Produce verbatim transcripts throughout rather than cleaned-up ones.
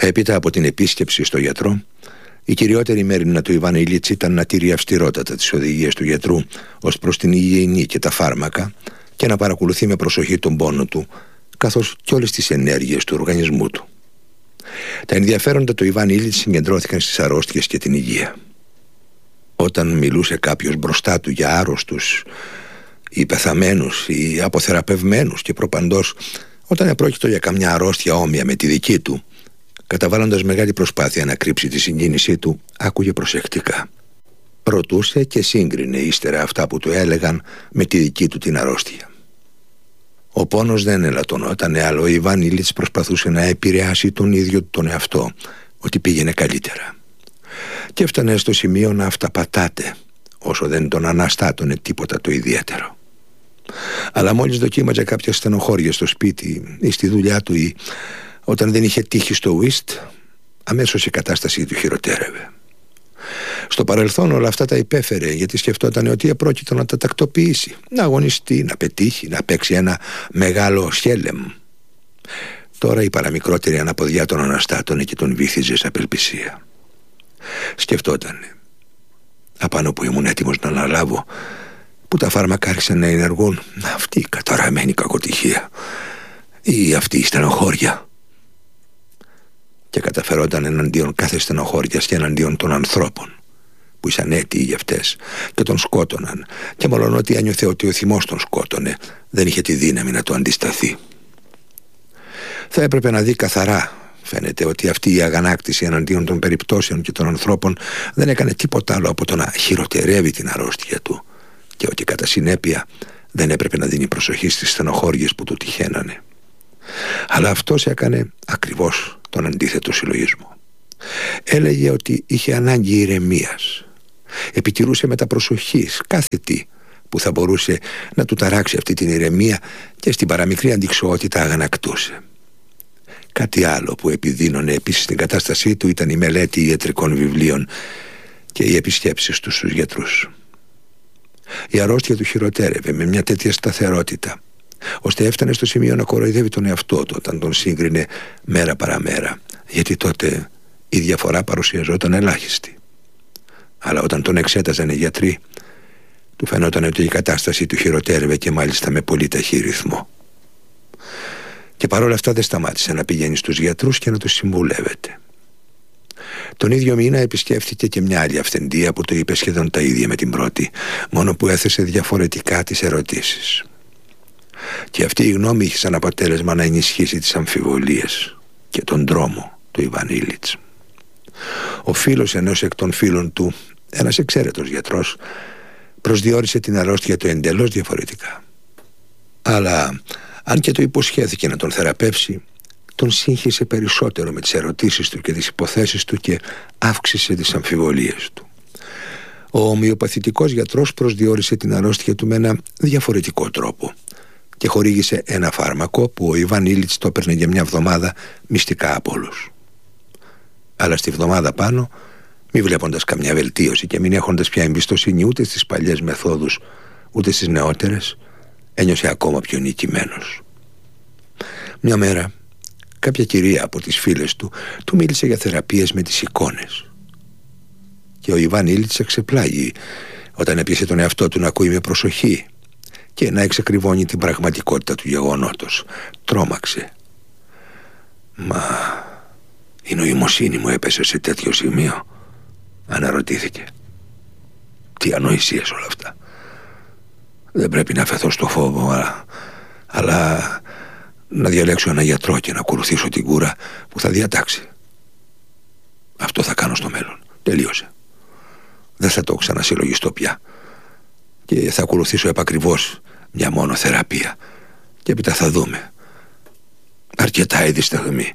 Έπειτα από την επίσκεψη στο γιατρό, η κυριότερη μέρημνα του Ιβάν Ήλιτς ήταν να τηρεί αυστηρότατα τις οδηγίες του γιατρού ως προς την υγιεινή και τα φάρμακα και να παρακολουθεί με προσοχή τον πόνο του, καθώς και όλες τις ενέργειες του οργανισμού του. Τα ενδιαφέροντα του Ιβάν Ήλιτς συγκεντρώθηκαν στις αρρώστιες και την υγεία. Όταν μιλούσε κάποιος μπροστά του για άρρωστους ή πεθαμένους ή αποθεραπευμένους και προπαντός, όταν επρόκειτο για καμιά αρρώστια όμοια με τη δική του, καταβάλλοντας μεγάλη προσπάθεια να κρύψει τη συγκίνησή του, άκουγε προσεκτικά. Ρωτούσε και σύγκρινε ύστερα αυτά που του έλεγαν με τη δική του την αρρώστια. Ο πόνος δεν ελαττωνόταν, αλλά ο Ιβάν Ήλιτς προσπαθούσε να επηρεάσει τον ίδιο τον εαυτό ότι πήγαινε καλύτερα. Και έφτανε στο σημείο να αυταπατάται, όσο δεν τον αναστάτωνε τίποτα το ιδιαίτερο. Αλλά μόλις δοκίμαζε κάποια στενοχώρια στο σπίτι ή στη δουλειά του ή όταν δεν είχε τύχει στο ουίστ, αμέσως η κατάστασή του χειροτέρευε. Στο παρελθόν όλα αυτά τα υπέφερε, γιατί σκεφτόταν ότι επρόκειτο να τα τακτοποιήσει, να αγωνιστεί, να πετύχει, να παίξει ένα μεγάλο σχέλεμ. Τώρα η παραμικρότερη αναποδιά τον αναστάτωνε και τον βύθιζε σε απελπισία. Σκεφτότανε, απάνω που ήμουν έτοιμος να αναλάβω, που τα φάρμακα άρχισαν να ενεργούν, αυτή η καταραμένη κακοτυχία ή αυτή η στενοχώρια. Και καταφερόταν εναντίον κάθε στενοχώριας και εναντίον των ανθρώπων που ήσαν έτοιοι για αυτές και τον σκότωναν, και μόλον ότι ένιωθε ότι ο θυμός τον σκότωνε, δεν είχε τη δύναμη να το αντισταθεί. Θα έπρεπε να δει καθαρά, φαίνεται, ότι αυτή η αγανάκτηση εναντίον των περιπτώσεων και των ανθρώπων δεν έκανε τίποτα άλλο από το να χειροτερεύει την αρρώστια του, και ότι κατά συνέπεια δεν έπρεπε να δίνει προσοχή στις στενοχώριες που του τυχαίνανε. Αλλά αυτός έκανε ακριβώς τον αντίθετο συλλογισμό. Έλεγε ότι είχε ανάγκη ηρεμίας. Επιτηρούσε με τα προσοχής κάθε τι που θα μπορούσε να του ταράξει αυτή την ηρεμία, και στην παραμικρή αντιξοότητα αγανακτούσε. Κάτι άλλο που επιδίνωνε επίσης την κατάστασή του ήταν η μελέτη ιατρικών βιβλίων και οι επισκέψεις του στους γιατρούς. Η αρρώστια του χειροτέρευε με μια τέτοια σταθερότητα, ώστε έφτανε στο σημείο να κοροϊδεύει τον εαυτό του όταν τον σύγκρινε μέρα παραμέρα, γιατί τότε η διαφορά παρουσιαζόταν ελάχιστη. Αλλά όταν τον εξέταζαν οι γιατροί, του φαινόταν ότι η κατάσταση του χειροτέρευε, και μάλιστα με πολύ ταχύ ρυθμό. Και παρόλα αυτά δεν σταμάτησε να πηγαίνει στους γιατρούς και να τους συμβουλεύεται. Τον ίδιο μήνα επισκέφθηκε και μια άλλη αυθεντία που το είπε σχεδόν τα ίδια με την πρώτη, μόνο που έθεσε διαφορετικά τις ερωτήσεις. Και αυτή η γνώμη είχε σαν αποτέλεσμα να ενισχύσει τις αμφιβολίες και τον δρόμο του Ιβάν Ήλιτς. Ο φίλος ενός εκ των φίλων του, ένας εξαίρετος γιατρός, προσδιορίσε την αρρώστια του εντελώς διαφορετικά. Αλλά αν και του υποσχέθηκε να τον θεραπεύσει, τον σύγχυσε περισσότερο με τις ερωτήσεις του και τις υποθέσεις του και αύξησε τις αμφιβολίες του. Ο ομοιοπαθητικός γιατρός προσδιορίσε την αρρώστια του με ένα διαφορετικό τρόπο και χορήγησε ένα φάρμακο που ο Ιβάν Ήλιτς το έπαιρνε για μια εβδομάδα μυστικά από όλους. Αλλά στη βδομάδα πάνω, μη βλέποντας καμιά βελτίωση και μην έχοντας πια εμπιστοσύνη ούτε στις παλιές μεθόδους ούτε στις νεότερες, ένιωσε ακόμα πιο νικημένος. Μια μέρα, κάποια κυρία από τις φίλες του του μίλησε για θεραπείες με τις εικόνες, και ο Ιβάν Ήλιτς εξεπλάγει όταν έπιασε τον εαυτό του να ακούει με προσοχή και να εξακριβώνει την πραγματικότητα του γεγονότος. Τρόμαξε. «Μα η νοημοσύνη μου έπεσε σε τέτοιο σημείο?» αναρωτήθηκε. «Τι ανοησίες όλα αυτά. Δεν πρέπει να αφαιθώ στο φόβο, αλλά, αλλά να διαλέξω ένα γιατρό και να ακολουθήσω την κούρα που θα διατάξει. Αυτό θα κάνω στο μέλλον. Τελείωσε. Δεν θα το ξανασυλλογιστώ πια και θα ακολουθήσω επακριβώς μια μόνο θεραπεία, και έπειτα θα δούμε. Αρκετά ήδη στιγμή».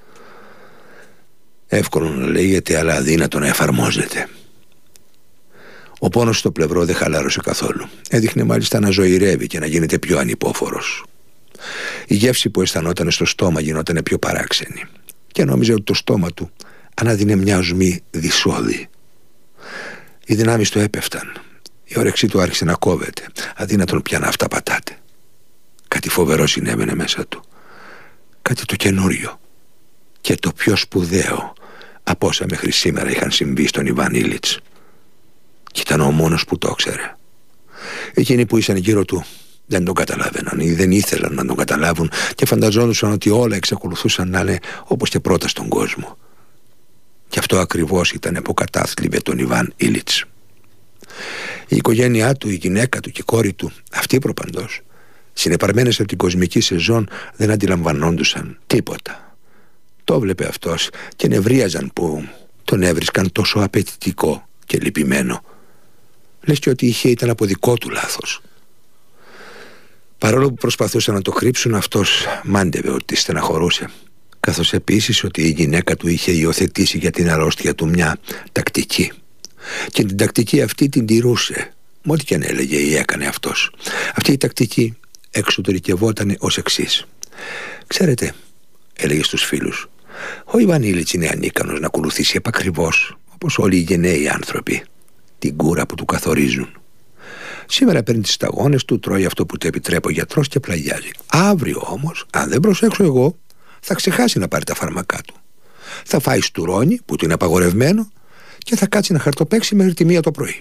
Εύκολο να λέγεται, αλλά αδύνατο να εφαρμόζεται. Ο πόνος στο πλευρό δεν χαλάρωσε καθόλου. Έδειχνε μάλιστα να ζωηρεύει και να γίνεται πιο ανυπόφορος. Η γεύση που αισθανόταν στο στόμα γινόταν πιο παράξενη, και νόμιζε ότι το στόμα του ανάδυνε μια οσμή δυσόδη. Οι δυνάμεις του έπεφταν. Η όρεξή του άρχισε να κόβεται, αδύνατον πια να αυταπατάται. Κάτι φοβερό συνέβαινε μέσα του. Κάτι το καινούριο και το πιο σπουδαίο από όσα μέχρι σήμερα είχαν συμβεί στον Ιβάν Ήλιτς. Και ήταν ο μόνος που το ήξερε. Εκείνοι που ήσαν γύρω του δεν τον καταλάβαιναν ή δεν ήθελαν να τον καταλάβουν και φανταζόντουσαν ότι όλα εξακολουθούσαν να είναι όπως και πρώτα στον κόσμο. Και αυτό ακριβώς ήταν που κατάθλιβε τον Ιβάν Ήλιτς. Η οικογένειά του, η γυναίκα του και η κόρη του, αυτοί προπαντός, συνεπαρμένες από την κοσμική σεζόν, δεν αντιλαμβανόντουσαν τίποτα. Το βλέπε αυτός και νευρίαζαν που τον έβρισκαν τόσο απαιτητικό και λυπημένο. Λες και ότι είχε ήταν από δικό του λάθος. Παρόλο που προσπαθούσαν να το κρύψουν, αυτός μάντευε ότι στεναχωρούσε, καθώς επίσης ότι η γυναίκα του είχε υιοθετήσει για την αρρώστια του μια τακτική. Και την τακτική αυτή την τηρούσε, με ό,τι και αν έλεγε ή έκανε αυτός. Αυτή η τακτική εξωτερικευόταν ως εξής. «Ξέρετε», έλεγε στους φίλους, «ο Ιβάν Ήλιτς είναι ανίκανος να ακολουθήσει επακριβώς, όπως όλοι οι γενναίοι άνθρωποι, την κούρα που του καθορίζουν. Σήμερα παίρνει τις σταγόνες του, τρώει αυτό που του επιτρέπει ο γιατρός και πλαγιάζει. Αύριο όμως, αν δεν προσέξω εγώ, θα ξεχάσει να πάρει τα φάρμακά του. Θα φάει στουρόνι που του είναι απαγορευμένο και θα κάτσει να χαρτοπαίξει μέχρι τη μία το πρωί».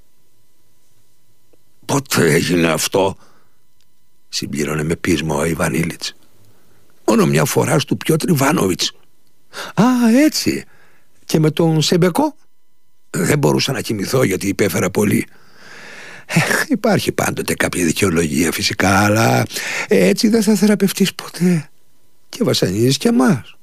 «Πότε έγινε αυτό?» συμπλήρωνε με πείσμα ο Ιβάν Ήλιτς. «Μόνο μια φορά του Πιότρ Ιβάνοβιτς». «Α, έτσι. Και με τον Σεμπεκό?» «Δεν μπορούσα να κοιμηθώ γιατί υπέφερα πολύ». «Εχ, υπάρχει πάντοτε κάποια δικαιολογία φυσικά, αλλά έτσι δεν θα θεραπευτείς ποτέ και βασανίζεις και εμάς».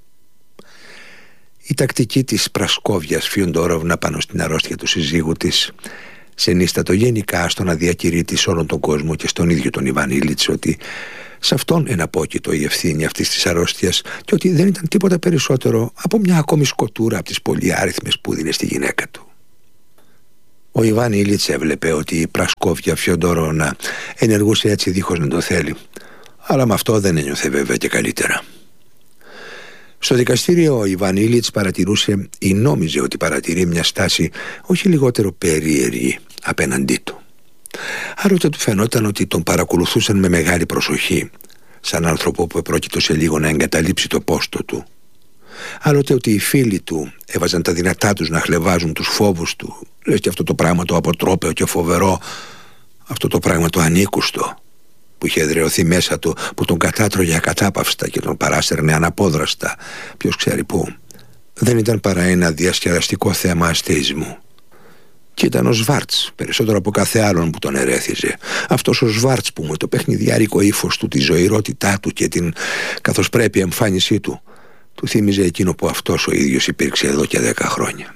Η τακτική της Πρασκόβιας Φιοντόροβνα πάνω στην αρρώστια του συζύγου της συνίστατο γενικά στο να διακηρύττει σε όλον τον κόσμο και στον ίδιο τον Ιβάν Ήλιτς ότι σε αυτόν εναπόκειτο η ευθύνη αυτής της αρρώστιας και ότι δεν ήταν τίποτα περισσότερο από μια ακόμη σκοτούρα από τις πολυάριθμες που δίνε στη γυναίκα του. Ο Ιβάν Ήλιτς έβλεπε ότι η Πρασκόβια Φιοντόροβνα ενεργούσε έτσι δίχως να το θέλει, αλλά με αυτό δεν ένιωθε βέβαια και καλύτερα. Στο δικαστήριο ο Ιβάν Ήλιτς παρατηρούσε ή νόμιζε ότι παρατηρεί μια στάση όχι λιγότερο περίεργη απέναντί του. Άλλοτε του φαινόταν ότι τον παρακολουθούσαν με μεγάλη προσοχή, σαν άνθρωπο που επρόκειτο σε λίγο να εγκαταλείψει το πόστο του. Άλλοτε ότι οι φίλοι του έβαζαν τα δυνατά τους να χλευάζουν τους φόβους του, λες και αυτό το πράγμα το αποτρόπαιο και φοβερό, αυτό το πράγμα το ανήκουστο που είχε εδραιωθεί μέσα του, που τον κατάτρωγε ακατάπαυστα και τον παράστερνε αναπόδραστα, ποιος ξέρει πού, δεν ήταν παρά ένα διασκεδαστικό θέμα αστεϊσμού. Και ήταν ο Σβάρτς, περισσότερο από κάθε άλλον που τον ερέθιζε. Αυτός ο Σβάρτς που με το παιχνιδιάρικο ύφος του, τη ζωηρότητά του και την καθώς πρέπει εμφάνισή του, του θύμιζε εκείνο που αυτός ο ίδιος υπήρξε εδώ και δέκα χρόνια.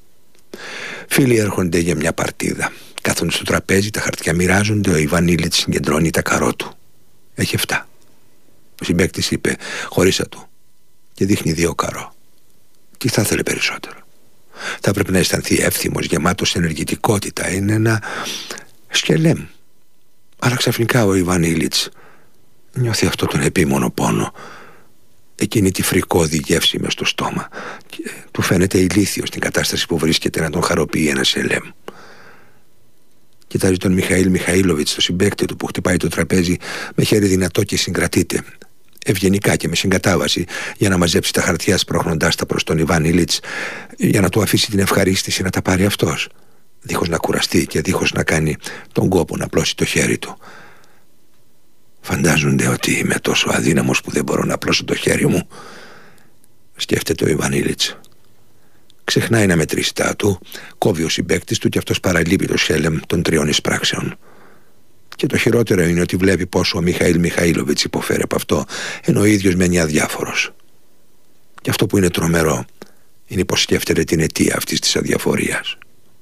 Φίλοι έρχονται για μια παρτίδα. Κάθονται στο τραπέζι, τα χαρτιά μοιράζονται, ο Ιβάν Ήλιτς συγκεντρώνει τα καρό του. Έχει εφτά. Ο συμπαίκτης είπε «χωρίσα του» και δείχνει δύο καρό. Τι θα ήθελε περισσότερο? Θα πρέπει να αισθανθεί εύθυμος, γεμάτος ενεργητικότητα. Είναι ένα σκελέμ. Αλλά ξαφνικά ο Ιβάν Ήλιτς νιώθει αυτό τον επίμονο πόνο, εκείνη τη φρικώδη γεύση μες στο στόμα, και του φαίνεται ηλίθιο στην κατάσταση που βρίσκεται να τον χαροποιεί ένα σελέμ. Κοιτάζει τον Μιχαήλ Μιχαήλοβιτς, το συμπαίκτη του, που χτυπάει το τραπέζι με χέρι δυνατό και συγκρατείται, ευγενικά και με συγκατάβαση, για να μαζέψει τα χαρτιά, σπρώχνοντάς τα προς τον Ιβάν Ήλιτς, για να του αφήσει την ευχαρίστηση να τα πάρει αυτός, δίχως να κουραστεί και δίχως να κάνει τον κόπο να πλώσει το χέρι του. «Φαντάζονται ότι είμαι τόσο αδύναμος που δεν μπορώ να πλώσω το χέρι μου», σκέφτεται ο Ιβάν Ήλιτς. Ξεχνάει να μετρήσει τα του, κόβει ο συμπαίκτης του και αυτός παραλείπει το σέλεμ των τριών εισπράξεων. Και το χειρότερο είναι ότι βλέπει πόσο ο Μιχαήλ Μιχαήλοβιτς υποφέρει από αυτό, ενώ ο ίδιος μένει αδιάφορος. Και αυτό που είναι τρομερό είναι πως σκέφτεται την αιτία αυτής της αδιαφορίας.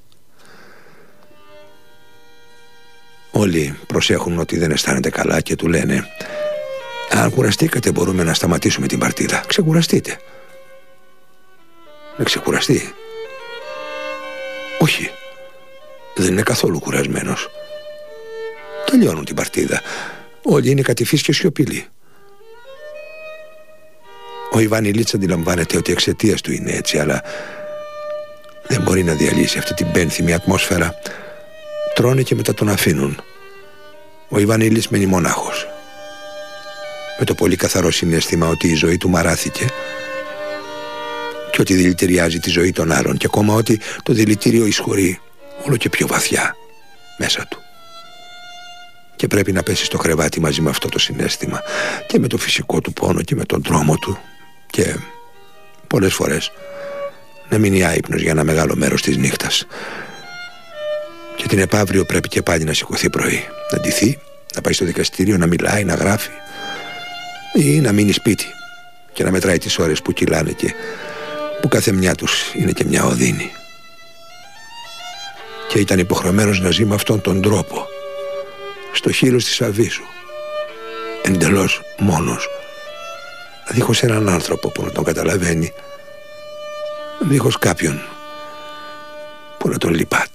Όλοι προσέχουν ότι δεν αισθάνεται καλά και του λένε «Αν κουραστήκατε μπορούμε να σταματήσουμε την παρτίδα». «Ξεκουραστείτε». «Να ξεκουραστεί». «Όχι, δεν είναι καθόλου κουρασμένος». Τελειώνουν την παρτίδα. Όλοι είναι κατηφείς και σιωπηλοί. Ο Ιβάν Ήλιτς αντιλαμβάνεται ότι εξαιτίας του είναι έτσι, αλλά δεν μπορεί να διαλύσει αυτή την πένθυμη ατμόσφαιρα. Τρώνε και μετά τον αφήνουν. Ο Ιβάν Ήλιτς μένει μονάχος, με το πολύ καθαρό συναίσθημα ότι η ζωή του μαράθηκε και ότι δηλητηριάζει τη ζωή των άλλων, και ακόμα ότι το δηλητήριο εισχωρεί όλο και πιο βαθιά μέσα του. Και πρέπει να πέσει στο κρεβάτι μαζί με αυτό το συναίσθημα, και με το φυσικό του πόνο και με τον τρόμο του, και πολλές φορές να μείνει άυπνος για ένα μεγάλο μέρος της νύχτας. Και την επαύριο πρέπει και πάλι να σηκωθεί πρωί, να ντυθεί, να πάει στο δικαστήριο, να μιλάει, να γράφει, ή να μείνει σπίτι και να μετράει τις ώρες που κυλάνε και που κάθε μια τους είναι και μια οδύνη. Και ήταν υποχρεωμένος να ζει με αυτόν τον τρόπο, στο χείλος της Αβίσου, εντελώς μόνος, δίχως έναν άνθρωπο που να τον καταλαβαίνει, δίχως κάποιον που να τον λυπάται.